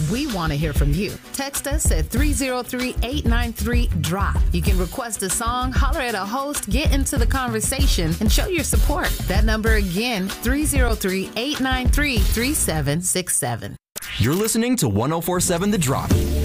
We want to hear from you. Text us at 303-893-DROP. You can request a song, holler at a host, get into the conversation, and show your support. That number again, 303-893-3767. You're listening to 104.7 The Drop.